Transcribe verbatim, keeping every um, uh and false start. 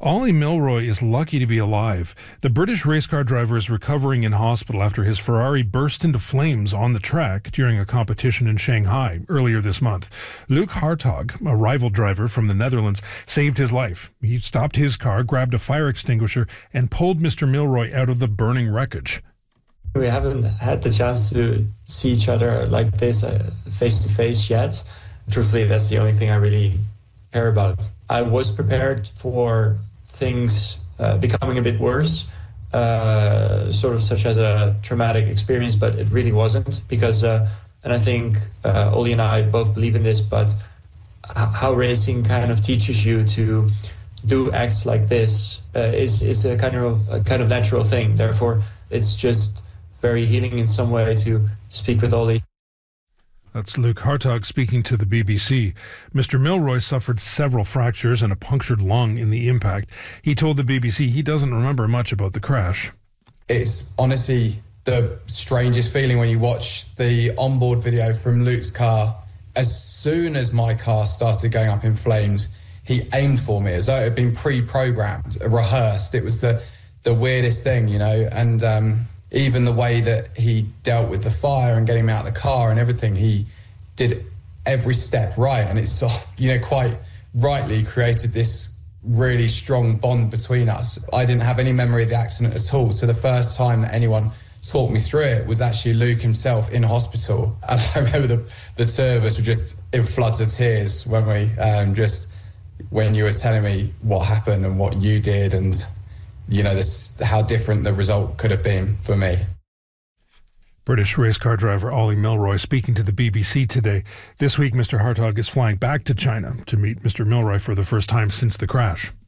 Ollie Milroy is lucky to be alive. The British race car driver is recovering in hospital after his Ferrari burst into flames on the track during a competition in Shanghai earlier this month. Luc Hartog, a rival driver from the Netherlands, saved his life. He stopped his car, grabbed a fire extinguisher, and pulled Mister Milroy out of the burning wreckage. We haven't had the chance to see each other like this uh, face to face yet. Truthfully, that's the only thing I really care about. I was prepared for things uh, becoming a bit worse, uh, sort of such as a traumatic experience, but it really wasn't because, uh, and I think uh, Ollie and I both believe in this, but how racing kind of teaches you to do acts like this uh, is is a kind of a kind of natural thing. Therefore, it's just very healing in some way to speak with Ollie. That's Luc Hartog speaking to the B B C. Mister Milroy suffered several fractures and a punctured lung in the impact. He told the B B C he doesn't remember much about the crash. It's honestly the strangest feeling when you watch the onboard video from Luc's car. As soon as my car started going up in flames, he aimed for me as though it had been pre-programmed, rehearsed. It was the, the weirdest thing, you know, and um, even the way that he dealt with the fire and getting me out of the car and everything, he did every step right. And it's, you know, quite rightly created this really strong bond between us. I didn't have any memory of the accident at all. So the first time that anyone talked me through it was actually Luc himself in hospital. And I remember the, the two of us were just in floods of tears when we um, just, when you were telling me what happened and what you did and, you know, this, how different the result could have been for me. British race car driver Ollie Milroy speaking to the B B C today. This week, Mister Hartog is flying back to China to meet Mister Milroy for the first time since the crash.